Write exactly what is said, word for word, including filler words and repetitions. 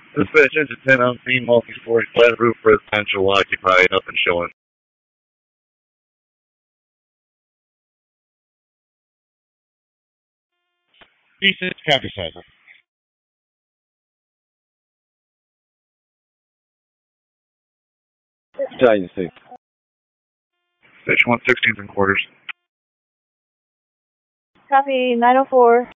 Dispatch engine ten on scene, multi-story flat roof, residential occupied, up and showing. D six, copy, Sergeant. Battalion six. Station one sixteenth and quarters. Copy, nine oh four.